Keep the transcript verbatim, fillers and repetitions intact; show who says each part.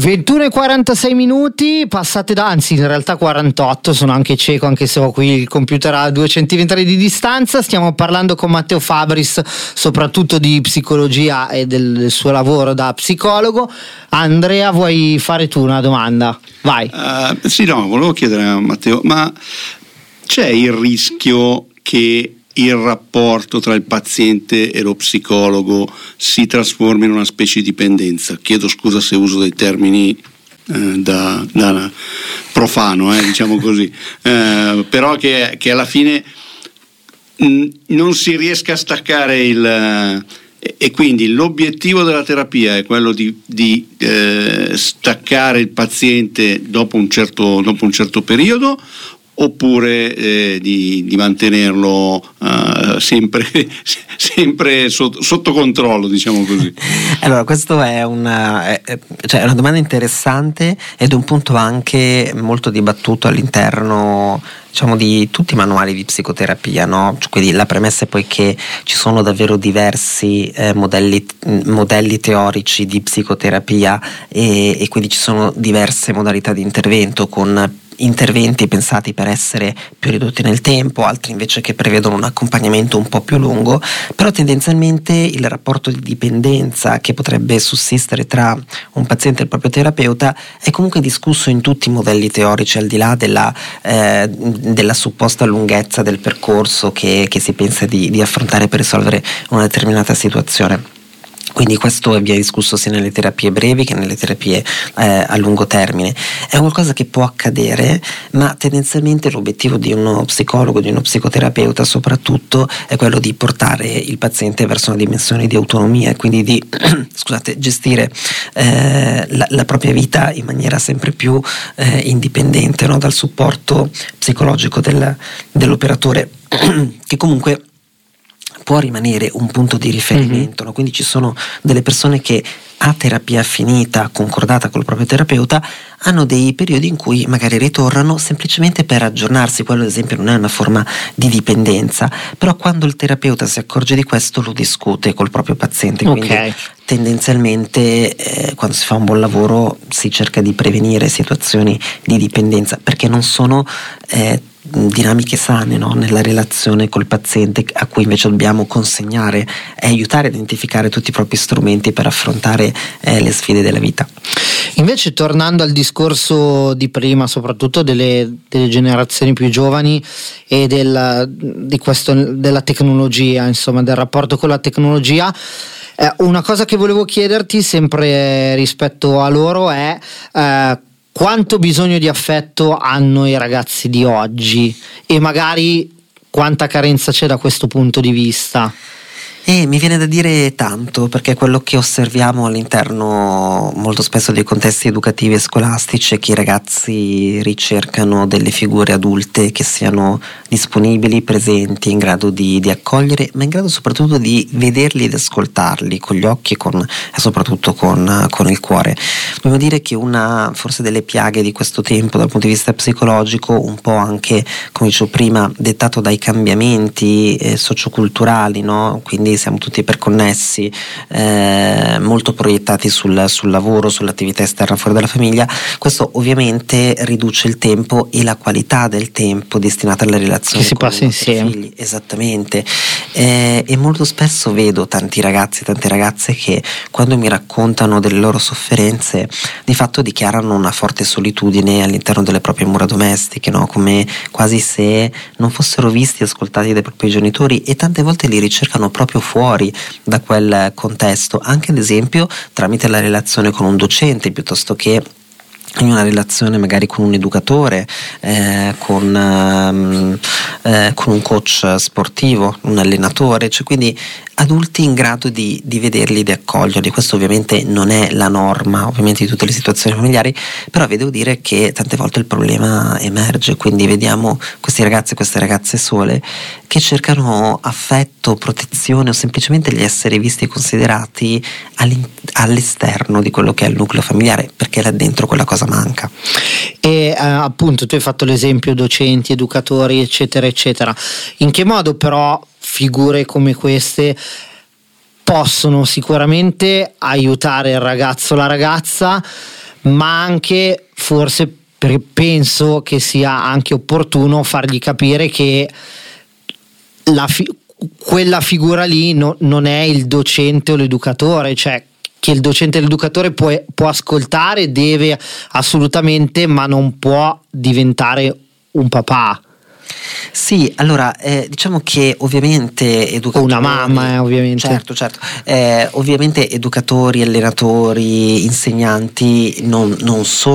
Speaker 1: ventuno e quarantasei minuti passate da, anzi in realtà quarantotto, sono anche cieco anche se ho qui il computer a due centimetri di distanza. Stiamo parlando con Matteo Fabris soprattutto di psicologia e del suo lavoro da psicologo. Andrea, vuoi fare tu una domanda? Vai.
Speaker 2: Uh, sì, no, volevo chiedere a Matteo, ma c'è il rischio che il rapporto tra il paziente e lo psicologo si trasformi in una specie di dipendenza? Chiedo scusa se uso dei termini eh, da, da profano, eh, diciamo così, eh, però che, che alla fine mh, non si riesca a staccare il... Eh, e quindi l'obiettivo della terapia è quello di, di eh, staccare il paziente dopo un certo, dopo un certo periodo, oppure eh, di, di mantenerlo uh, sempre, sempre sotto, sotto controllo, diciamo così.
Speaker 3: Allora, questo è una, è, cioè è una domanda interessante ed è un punto anche molto dibattuto all'interno, diciamo, di tutti i manuali di psicoterapia, no? Quindi la premessa è poi che ci sono davvero diversi eh, modelli, modelli teorici di psicoterapia e, e quindi ci sono diverse modalità di intervento, con interventi pensati per essere più ridotti nel tempo, altri invece che prevedono un accompagnamento un po' più lungo, però tendenzialmente il rapporto di dipendenza che potrebbe sussistere tra un paziente e il proprio terapeuta è comunque discusso in tutti i modelli teorici, al di là della, eh, della supposta lunghezza del percorso che, che si pensa di, di affrontare per risolvere una determinata situazione. Quindi questo viene discusso sia nelle terapie brevi che nelle terapie eh, a lungo termine. È qualcosa che può accadere, ma tendenzialmente l'obiettivo di uno psicologo, di uno psicoterapeuta soprattutto, è quello di portare il paziente verso una dimensione di autonomia e quindi di scusate, gestire eh, la, la propria vita in maniera sempre più eh, indipendente, no? Dal supporto psicologico del, dell'operatore che comunque può rimanere un punto di riferimento, mm-hmm. no? Quindi ci sono delle persone che a terapia finita, concordata col proprio terapeuta, hanno dei periodi in cui magari ritornano semplicemente per aggiornarsi. Quello ad esempio non è una forma di dipendenza, però quando il terapeuta si accorge di questo lo discute col proprio paziente, quindi okay. tendenzialmente eh, quando si fa un buon lavoro si cerca di prevenire situazioni di dipendenza, perché non sono eh, dinamiche sane, no? Nella relazione col paziente, a cui invece dobbiamo consegnare e aiutare a identificare tutti i propri strumenti per affrontare eh, le sfide della vita.
Speaker 1: Invece, tornando al discorso di prima, soprattutto delle, delle generazioni più giovani e del, di questo, della tecnologia, insomma del rapporto con la tecnologia, eh, una cosa che volevo chiederti sempre rispetto a loro è eh, quanto bisogno di affetto hanno i ragazzi di oggi e magari quanta carenza c'è da questo punto di vista?
Speaker 3: E mi viene da dire tanto, perché quello che osserviamo all'interno molto spesso dei contesti educativi e scolastici è che i ragazzi ricercano delle figure adulte che siano disponibili, presenti, in grado di, di accogliere, ma in grado soprattutto di vederli ed ascoltarli con gli occhi e, con, e soprattutto con, con il cuore. Dobbiamo dire che una forse delle piaghe di questo tempo dal punto di vista psicologico, un po' anche, come dicevo prima, dettato dai cambiamenti eh, socioculturali, no? Quindi siamo tutti iperconnessi, eh, molto proiettati sul, sul lavoro, sull'attività esterna fuori dalla famiglia. Questo ovviamente riduce il tempo e la qualità del tempo destinato alle relazioni
Speaker 1: che si
Speaker 3: con
Speaker 1: passa
Speaker 3: i
Speaker 1: insieme.
Speaker 3: figli. Esattamente, eh, e molto spesso vedo tanti ragazzi, tante ragazze che quando mi raccontano delle loro sofferenze di fatto dichiarano una forte solitudine all'interno delle proprie mura domestiche, no? Come quasi se non fossero visti e ascoltati dai propri genitori, e tante volte li ricercano proprio fuori da quel contesto, anche ad esempio tramite la relazione con un docente piuttosto che in una relazione magari con un educatore, eh, con, um, eh, con un coach sportivo, un allenatore, cioè quindi adulti in grado di, di vederli, di accoglierli. Questo ovviamente non è la norma ovviamente di tutte le situazioni familiari, però vi devo dire che tante volte il problema emerge, quindi vediamo questi ragazzi e queste ragazze sole che cercano affetto, protezione o semplicemente di essere visti e considerati all'esterno di quello che è il nucleo familiare, perché là dentro quella cosa manca.
Speaker 1: E eh, appunto tu hai fatto l'esempio docenti, educatori eccetera eccetera. In che modo però figure come queste possono sicuramente aiutare il ragazzo o la ragazza, ma anche forse per, penso che sia anche opportuno fargli capire che la fi- quella figura lì no, non è il docente o l'educatore, cioè che il docente e l'educatore può, può ascoltare, deve assolutamente, ma non può diventare un papà.
Speaker 3: Sì, allora eh, diciamo che ovviamente educatori,
Speaker 1: una mamma, eh, ovviamente.
Speaker 3: Certo, certo. Eh, ovviamente educatori, allenatori, insegnanti non, non sono